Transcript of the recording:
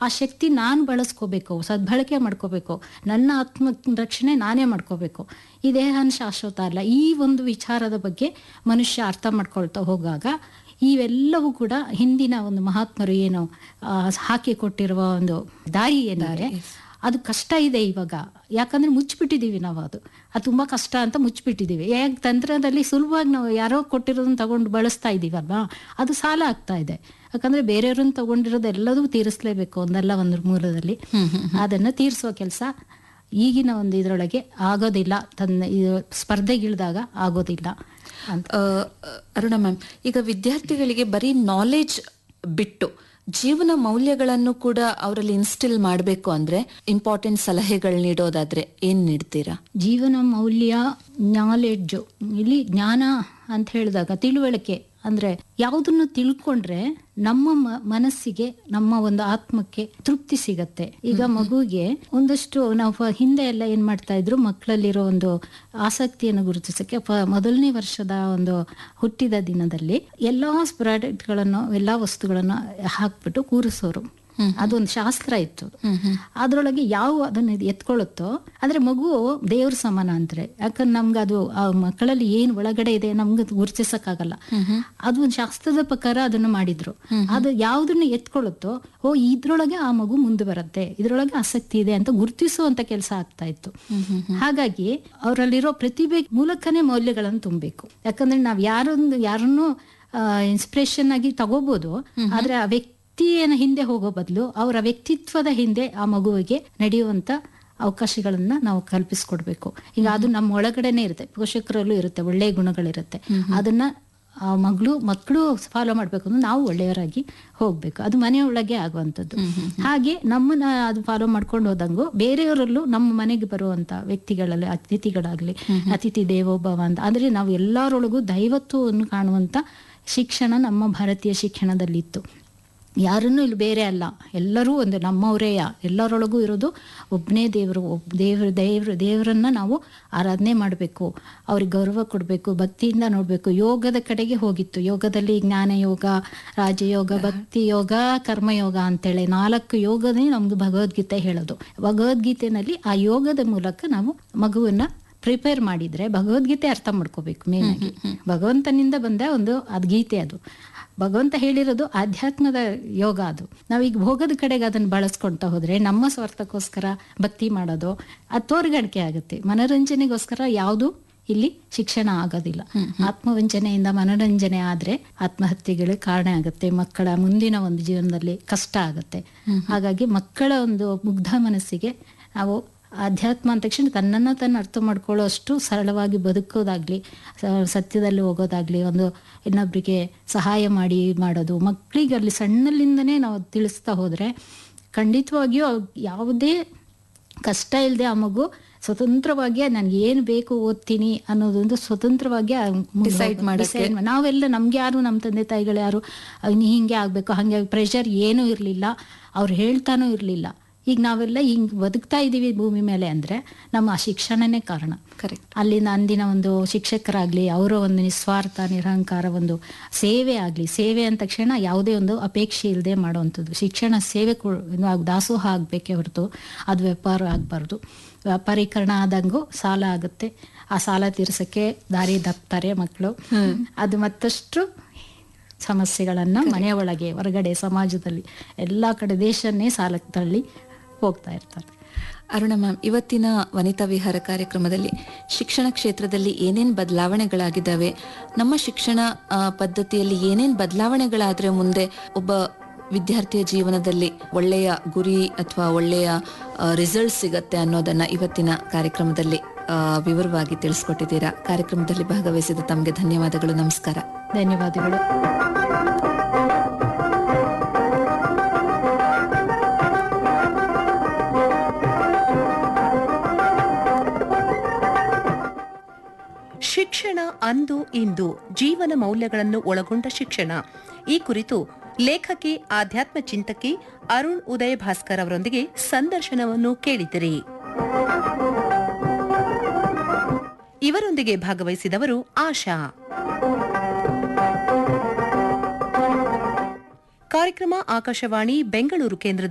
ಆ ಶಕ್ತಿ ನಾನು ಬಳಸ್ಕೋಬೇಕು, ಸದ್ಬಳಕೆ ಮಾಡ್ಕೋಬೇಕು, ನನ್ನ ಆತ್ಮ ರಕ್ಷಣೆ ನಾನೇ ಮಾಡ್ಕೋಬೇಕು. ಈ ದೇಹನ ಶಾಶ್ವತ ಅಲ್ಲ. ಈ ಒಂದು ವಿಚಾರದ ಬಗ್ಗೆ ಮನುಷ್ಯ ಅರ್ಥ ಮಾಡ್ಕೊಳ್ತಾ ಹೋಗಾಗ ಇವೆಲ್ಲವೂ ಕೂಡ ಹಿಂದಿನ ಒಂದು ಮಹಾತ್ಮರು ಏನು ಹಾಕಿಕೊಟ್ಟಿರುವ ಒಂದು ದಾರಿ ಏನಾದ್ರೆ ಅದು ಕಷ್ಟ ಇದೆ ಇವಾಗ. ಯಾಕಂದ್ರೆ ಮುಚ್ಚಿಬಿಟ್ಟಿದೀವಿ ನಾವು. ಅದು ತುಂಬಾ ಕಷ್ಟ ಅಂತ ಮುಚ್ಚಿಬಿಟ್ಟಿದೀವಿ. ಯಾಕೆ ತಂತ್ರದಲ್ಲಿ ಸುಲಭವಾಗಿ ನಾವು ಯಾರೋ ಕೊಟ್ಟಿರೋದನ್ನ ತಗೊಂಡು ಬಳಸ್ತಾ ಇದೀವಲ್ವಾ, ಅದು ಸಾಲ ಆಗ್ತಾ ಇದೆ. ಯಾಕಂದ್ರೆ ಬೇರೆಯವ್ರನ್ನ ತಗೊಂಡಿರೋದು ಎಲ್ಲದೂ ತೀರಿಸ್ಲೇಬೇಕು ಒಂದಲ್ಲ ಒಂದು ಮೂಲದಲ್ಲಿ. ಅದನ್ನ ತೀರಿಸುವ ಕೆಲಸ ಈಗಿನ ಒಂದು ಇದ್ರೊಳಗೆ ಆಗೋದಿಲ್ಲ. ಸ್ಪರ್ಧೆಗಿಳಿದಾಗ ಆಗೋದಿಲ್ಲ ಅಂತ. ಅರುಣ ಮ್ಯಾಮ್, ಈಗ ವಿದ್ಯಾರ್ಥಿಗಳಿಗೆ ಬರೀ ನಾಲೆಜ್ ಬಿಟ್ಟು ಜೀವನ ಮೌಲ್ಯಗಳನ್ನು ಕೂಡ ಅವರಲ್ಲಿ ಇನ್ಸ್ಟಿಲ್ ಮಾಡಬೇಕು ಅಂದ್ರೆ ಇಂಪಾರ್ಟೆಂಟ್ ಸಲಹೆಗಳು ನೀಡೋದಾದ್ರೆ ಏನ್ ನೀಡ್ತೀರಾ? ಜೀವನ ಮೌಲ್ಯ, ನಾಲೆಡ್ಜು, ಇಲ್ಲಿ ಜ್ಞಾನ ಅಂತ ಹೇಳಿದಾಗ ತಿಳುವಳಿಕೆ ಅಂದ್ರೆ ಯಾವುದನ್ನು ತಿಳ್ಕೊಂಡ್ರೆ ನಮ್ಮ ಮನಸ್ಸಿಗೆ, ನಮ್ಮ ಒಂದು ಆತ್ಮಕ್ಕೆ ತೃಪ್ತಿ ಸಿಗತ್ತೆ. ಈಗ ಮಗುಗೆ ಒಂದಷ್ಟು ನಾವು ಹಿಂದೆ ಎಲ್ಲ ಏನ್ ಮಾಡ್ತಾ ಇದ್ರು, ಮಕ್ಕಳಲ್ಲಿರೋ ಒಂದು ಆಸಕ್ತಿಯನ್ನು ಗುರುತಿಸಕ್ಕೆ ಮೊದಲನೇ ವರ್ಷದ ಒಂದು ಹುಟ್ಟಿದ ದಿನದಲ್ಲಿ ಎಲ್ಲಾ ಪ್ರಾಡಕ್ಟ್ಗಳನ್ನು, ಎಲ್ಲಾ ವಸ್ತುಗಳನ್ನ ಹಾಕ್ಬಿಟ್ಟು ಕೂರಿಸೋರು. ಅದೊಂದು ಶಾಸ್ತ್ರ ಇತ್ತು. ಅದ್ರೊಳಗೆ ಯಾವ ಅದನ್ನ ಎತ್ಕೊಳ್ಳುತ್ತೋ ಅಂದ್ರೆ ಮಗು ದೇವ್ರ ಸಮಾನ ಅಂತಾರೆ. ಯಾಕಂದ್ರೆ ನಮ್ಗೆ ಅದು ಆ ಮಕ್ಕಳಲ್ಲಿ ಏನ್ ಒಳಗಡೆ ಇದೆ ನಮ್ಗೆ ಗುರುತಿಸಕ್ಕಾಗಲ್ಲ. ಅದು ಒಂದು ಶಾಸ್ತ್ರದ ಪ್ರಕಾರ ಅದನ್ನು ಮಾಡಿದ್ರು. ಅದು ಯಾವ್ದನ್ನ ಎತ್ಕೊಳ್ಳುತ್ತೋ ಇದ್ರೊಳಗೆ ಆ ಮಗು ಮುಂದೆ ಬರುತ್ತೆ, ಇದ್ರೊಳಗೆ ಆಸಕ್ತಿ ಇದೆ ಅಂತ ಗುರುತಿಸುವಂತ ಕೆಲಸ ಆಗ್ತಾ ಇತ್ತು. ಹಾಗಾಗಿ ಅವರಲ್ಲಿರೋ ಪ್ರತಿಭೆ ಮೂಲಕನೇ ಮೌಲ್ಯಗಳನ್ನು ತುಂಬಬೇಕು. ಯಾಕಂದ್ರೆ ನಾವ್ ಯಾರನ್ನು ಇನ್ಸ್ಪಿರೇಷನ್ ಆಗಿ ತಗೋಬಹುದು, ಆದ್ರೆ ಆ ವ್ಯಕ್ತಿಯ ಹಿಂದೆ ಹೋಗೋ ಬದಲು ಅವರ ವ್ಯಕ್ತಿತ್ವದ ಹಿಂದೆ ಆ ಮಗುವಿಗೆ ನಡೆಯುವಂತ ಅವಕಾಶಗಳನ್ನ ನಾವು ಕಲ್ಪಿಸ್ಕೊಡ್ಬೇಕು. ಈಗ ಅದು ನಮ್ಮ ಒಳಗಡೆನೆ ಇರುತ್ತೆ, ಪೋಷಕರಲ್ಲೂ ಇರುತ್ತೆ, ಒಳ್ಳೆಯ ಗುಣಗಳಿರುತ್ತೆ. ಅದನ್ನ ಆ ಮಕ್ಕಳು ಫಾಲೋ ಮಾಡ್ಬೇಕು ಅಂದ್ರೆ ನಾವು ಒಳ್ಳೆಯವರಾಗಿ ಹೋಗ್ಬೇಕು. ಅದು ಮನೆಯೊಳಗೆ ಆಗುವಂಥದ್ದು. ಹಾಗೆ ನಮ್ಮನ್ನ ಅದು ಫಾಲೋ ಮಾಡ್ಕೊಂಡು ಹೋದಂಗು ಬೇರೆಯವರಲ್ಲೂ ನಮ್ಮ ಮನೆಗೆ ಬರುವಂತ ವ್ಯಕ್ತಿಗಳಲ್ಲಿ, ಅತಿಥಿಗಳಾಗ್ಲಿ, ಅತಿಥಿ ದೇವೋಭವ ಅಂತ ಅಂದ್ರೆ ನಾವು ಎಲ್ಲರೊಳಗೂ ದೈವತ್ವವನ್ನು ಕಾಣುವಂತ ಶಿಕ್ಷಣ ನಮ್ಮ ಭಾರತೀಯ ಶಿಕ್ಷಣದಲ್ಲಿತ್ತು. ಯಾರನ್ನೂ ಇಲ್ಲಿ ಬೇರೆ ಅಲ್ಲ, ಎಲ್ಲರೂ ಒಂದು ನಮ್ಮವರೇಯ, ಎಲ್ಲರೊಳಗೂ ಇರೋದು ಒಬ್ಬನೇ ದೇವರು. ದೇವರನ್ನ ನಾವು ಆರಾಧನೆ ಮಾಡಬೇಕು, ಅವ್ರಿಗೆ ಗೌರವ ಕೊಡಬೇಕು, ಭಕ್ತಿಯಿಂದ ನೋಡ್ಬೇಕು. ಯೋಗದ ಕಡೆಗೆ ಹೋಗಿತ್ತು. ಯೋಗದಲ್ಲಿ ಜ್ಞಾನ ಯೋಗ, ರಾಜಯೋಗ, ಭಕ್ತಿ ಯೋಗ, ಕರ್ಮಯೋಗ ಅಂತೇಳಿ 4 ಯೋಗನೇ ನಮ್ದು ಭಗವದ್ಗೀತೆ ಹೇಳೋದು. ಭಗವದ್ಗೀತೆನಲ್ಲಿ ಆ ಯೋಗದ ಮೂಲಕ ನಾವು ಮಗುವನ್ನ ಪ್ರಿಪೇರ್ ಮಾಡಿದ್ರೆ ಭಗವದ್ಗೀತೆ ಅರ್ಥ ಮಾಡ್ಕೋಬೇಕು. ಮೇನ್ ಆಗಿ ಭಗವಂತನಿಂದ ಬಂದ ಒಂದು ಅದು ಗೀತೆ. ಅದು ಭಗವಂತ ಹೇಳಿರೋದು ಆಧ್ಯಾತ್ಮದ ಯೋಗ. ಅದು ನಾವೀಗ ಭೋಗದ ಕಡೆಗೆ ಅದನ್ನ ಬಳಸ್ಕೊಳ್ತಾ ಹೋದ್ರೆ ನಮ್ಮ ಸ್ವಾರ್ಥಕ್ಕೋಸ್ಕರ ಭಕ್ತಿ ಮಾಡೋದು ಅದು ತೋರ್ಗಡಿಕೆ ಆಗುತ್ತೆ. ಮನೋರಂಜನೆಗೋಸ್ಕರ ಯಾವುದು ಇಲ್ಲಿ ಶಿಕ್ಷಣ ಆಗೋದಿಲ್ಲ. ಆತ್ಮವಂಚನೆಯಿಂದ ಮನೋರಂಜನೆ ಆದ್ರೆ ಆತ್ಮಹತ್ಯೆಗಳಿಗೆ ಕಾರಣ ಆಗುತ್ತೆ. ಮಕ್ಕಳ ಮುಂದಿನ ಒಂದು ಜೀವನದಲ್ಲಿ ಕಷ್ಟ ಆಗುತ್ತೆ. ಹಾಗಾಗಿ ಮಕ್ಕಳ ಒಂದು ಮುಗ್ಧ ಮನಸ್ಸಿಗೆ ನಾವು ಅಧ್ಯಾತ್ಮ ಅಂದ ತಕ್ಷಣ ತನ್ನನ್ನು ತನ್ನ ಅರ್ಥ ಮಾಡ್ಕೊಳ್ಳೋ ಅಷ್ಟು ಸರಳವಾಗಿ ಬದುಕೋದಾಗ್ಲಿ, ಸತ್ಯದಲ್ಲಿ ಹೋಗೋದಾಗ್ಲಿ, ಒಂದು ಇನ್ನೊಬ್ಬರಿಗೆ ಸಹಾಯ ಮಾಡೋದು, ಮಕ್ಕಳಿಗೆ ಅಲ್ಲಿ ಸಣ್ಣಲ್ಲಿಂದನೇ ನಾವು ತಿಳಿಸ್ತಾ ಹೋದ್ರೆ ಖಂಡಿತವಾಗಿಯೂ ಯಾವುದೇ ಕಷ್ಟ ಇಲ್ಲದೆ ಆ ಮಗು ಸ್ವತಂತ್ರವಾಗಿ ನನ್ಗೆ ಏನು ಬೇಕು ಓದ್ತೀನಿ ಅನ್ನೋದೊಂದು ಸ್ವತಂತ್ರವಾಗಿ ಡಿಸೈಡ್ ಮಾಡಿ. ನಾವೆಲ್ಲ ನಮ್ಗೆ ಯಾರು, ನಮ್ಮ ತಂದೆ ತಾಯಿಗಳು ಯಾರು ನೀ ಹಿಂಗೆ ಆಗ್ಬೇಕು ಹಂಗೆ ಪ್ರೆಷರ್ ಏನೂ ಇರಲಿಲ್ಲ, ಅವ್ರು ಹೇಳ್ತಾನೂ ಇರಲಿಲ್ಲ. ಈಗ ನಾವೆಲ್ಲ ಹಿಂಗ್ ಬದುಕ್ತಾ ಇದೀವಿ ಭೂಮಿ ಮೇಲೆ ಅಂದ್ರೆ ನಮ್ಮ ಶಿಕ್ಷಣನೇ ಕಾರಣ. ಕರೆಕ್ಟ್. ಅಲ್ಲಿನ ಅಂದಿನ ಒಂದು ಶಿಕ್ಷಕರಾಗ್ಲಿ, ಅವರ ಒಂದು ನಿಸ್ವಾರ್ಥ ನಿರಹಂಕಾರ ಒಂದು ಸೇವೆ ಆಗ್ಲಿ, ಸೇವೆ ಅಂದ ತಕ್ಷಣ ಯಾವುದೇ ಒಂದು ಅಪೇಕ್ಷೆ ಇಲ್ಲದೆ ಮಾಡುವಂಥದ್ದು. ಶಿಕ್ಷಣ ಸೇವೆ ದಾಸೋಹ ಆಗ್ಬೇಕೆ ಹೊರತು ಅದು ವ್ಯಾಪಾರ ಆಗ್ಬಾರ್ದು. ವ್ಯಾಪಾರೀಕರಣ ಆದಂಗೂ ಸಾಲ ಆಗುತ್ತೆ. ಆ ಸಾಲ ತೀರ್ಸಕ್ಕೆ ದಾರಿ ತಪ್ತಾರೆ ಮಕ್ಕಳು. ಅದು ಮತ್ತಷ್ಟು ಸಮಸ್ಯೆಗಳನ್ನ ಮನೆಯ ಒಳಗೆ, ಹೊರಗಡೆ, ಸಮಾಜದಲ್ಲಿ ಎಲ್ಲಾ ಕಡೆ ದೇಶನ್ನೇ ಸಾಲಕ್ಕೆ ತಳ್ಳಿ ಹೋಗ್ತಾ ಇರ್ತಾರೆ. ಅರುಣ ಮ್ಯಾಮ್, ಇವತ್ತಿನ ವನಿತಾ ವಿಹಾರ ಕಾರ್ಯಕ್ರಮದಲ್ಲಿ ಶಿಕ್ಷಣ ಕ್ಷೇತ್ರದಲ್ಲಿ ಏನೇನ್ ಬದಲಾವಣೆಗಳಾಗಿದ್ದಾವೆ, ನಮ್ಮ ಶಿಕ್ಷಣ ಪದ್ಧತಿಯಲ್ಲಿ ಏನೇನ್ ಬದಲಾವಣೆಗಳಾದ್ರೆ ಮುಂದೆ ಒಬ್ಬ ವಿದ್ಯಾರ್ಥಿಯ ಜೀವನದಲ್ಲಿ ಒಳ್ಳೆಯ ಗುರಿ ಅಥವಾ ಒಳ್ಳೆಯ ರಿಸಲ್ಟ್ ಸಿಗತ್ತೆ ಅನ್ನೋದನ್ನ ಇವತ್ತಿನ ಕಾರ್ಯಕ್ರಮದಲ್ಲಿ ವಿವರವಾಗಿ ತಿಳಿಸ್ಕೊಟ್ಟಿದ್ದೀರಾ. ಕಾರ್ಯಕ್ರಮದಲ್ಲಿ ಭಾಗವಹಿಸಿದ ತಮಗೆ ಧನ್ಯವಾದಗಳು. ನಮಸ್ಕಾರ. ಧನ್ಯವಾದಗಳು. ಶಿಕ್ಷಣ ಅಂದು ಇಂದು ಜೀವನ ಮೌಲ್ಯಗಳನ್ನು ಒಳಗೊಂಡ ಶಿಕ್ಷಣ. ಈ ಕುರಿತು ಲೇಖಕಿ, ಆಧ್ಯಾತ್ಮ ಚಿಂತಕಿ ಅರುಣ್ ಉದಯ್ ಭಾಸ್ಕರ್ ಅವರೊಂದಿಗೆ ಸಂದರ್ಶನವನ್ನು ಕೇಳಿದಿರಿ. ಇವರೊಂದಿಗೆ ಭಾಗವಹಿಸಿದವರು ಆಶಾ. ಕಾರ್ಯಕ್ರಮ ಆಕಾಶವಾಣಿ ಬೆಂಗಳೂರು ಕೇಂದ್ರದ